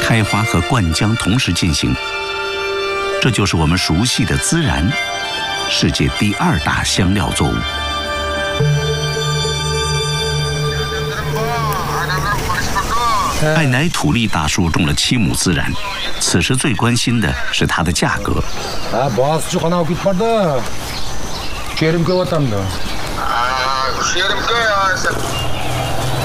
开花和灌浆同时进行。这就是我们熟悉的孜然，世界第2大香料作物。艾乃土利大树种了7亩孜然，此时最关心的是它的价格。